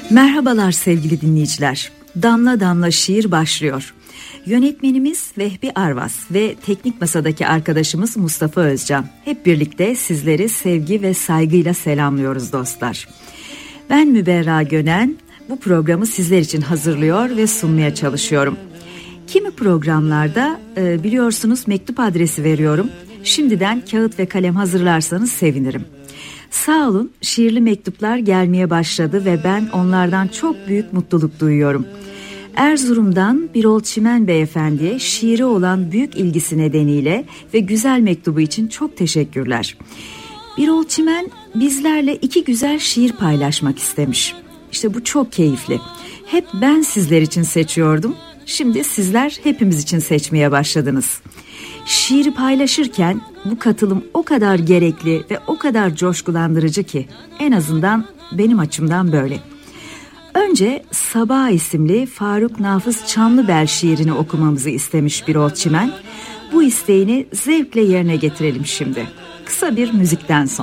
Merhabalar sevgili dinleyiciler. Damla Damla Şiir başlıyor. Yönetmenimiz Vehbi Arvas ve teknik masadaki arkadaşımız Mustafa Özcan. Hep birlikte sizleri sevgi ve saygıyla selamlıyoruz dostlar. Ben Müberra Gönen, bu programı sizler için hazırlıyor ve sunmaya çalışıyorum. Kimi programlarda biliyorsunuz mektup adresi veriyorum. Şimdiden kağıt ve kalem hazırlarsanız sevinirim. Sağ olun, şiirli mektuplar gelmeye başladı ve ben onlardan çok büyük mutluluk duyuyorum. Erzurum'dan Birol Çimen Beyefendi'ye şiiri olan büyük ilgisi nedeniyle ve güzel mektubu için çok teşekkürler. Birol Çimen bizlerle 2 güzel şiir paylaşmak istemiş. İşte bu çok keyifli. Hep ben sizler için seçiyordum. Şimdi sizler hepimiz için seçmeye başladınız. Şiiri paylaşırken bu katılım o kadar gerekli ve o kadar coşkulandırıcı ki, en azından benim açımdan böyle. Önce Sabah isimli Faruk Nafız Çamlıbel şiirini okumamızı istemiş Birol Çimen. Bu isteğini zevkle yerine getirelim şimdi. Kısa bir müzikten sonra.